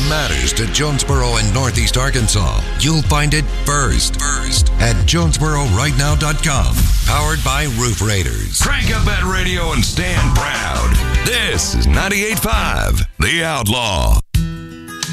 matters to Jonesboro and Northeast Arkansas, you'll find it first at JonesboroRightNow.com. Powered by Roof Raiders. Crank up that radio and stand proud. This is 98.5, The Outlaw.